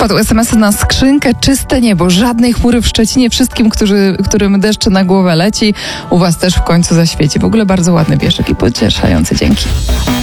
Wpadł SMS na skrzynkę Czyste niebo. Żadnej chmury w Szczecinie. Wszystkim, którym deszcz na głowę leci, u was też w końcu zaświeci. W ogóle bardzo ładny wierszyk i pocieszający. Dzięki.